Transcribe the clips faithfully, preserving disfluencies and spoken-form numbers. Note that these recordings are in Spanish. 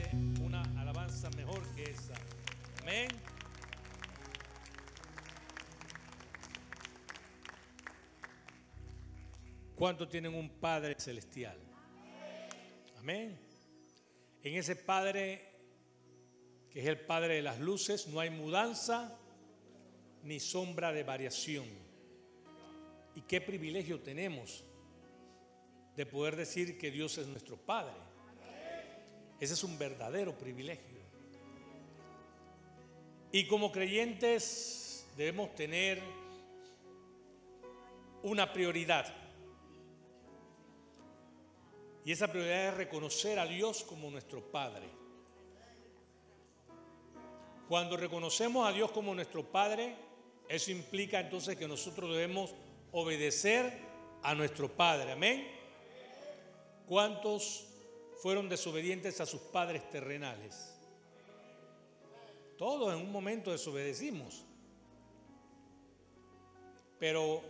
tiene una alabanza mejor que esa. Amén. ¿Cuántos tienen un Padre celestial? Amén. En ese Padre, que es el Padre de las luces, no hay mudanza ni sombra de variación. Y qué privilegio tenemos de poder decir que Dios es nuestro Padre. Ese es un verdadero privilegio. Y como creyentes debemos tener una prioridad. Y esa prioridad es reconocer a Dios como nuestro Padre. Cuando reconocemos a Dios como nuestro Padre, eso implica entonces que nosotros debemos obedecer a nuestro Padre. Amén. ¿Cuántos fueron desobedientes a sus padres terrenales? Todos en un momento desobedecimos. Pero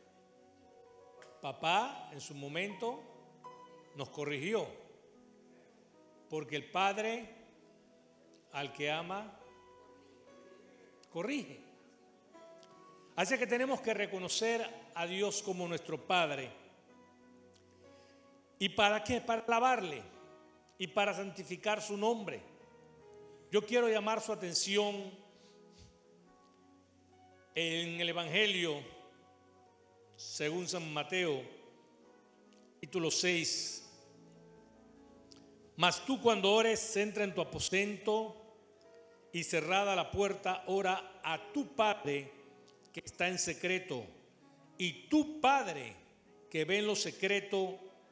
papá en su momento nos corrigió, porque el Padre al que ama corrige. Así que tenemos que reconocer a Dios como nuestro Padre. ¿Y para qué? Para alabarle y para santificar su nombre. Yo quiero llamar su atención en el Evangelio según San Mateo, capítulo seis. Mas tú cuando ores, entra en tu aposento y cerrada la puerta, ora a tu Padre que está en secreto. Y tu Padre que ve en lo secreto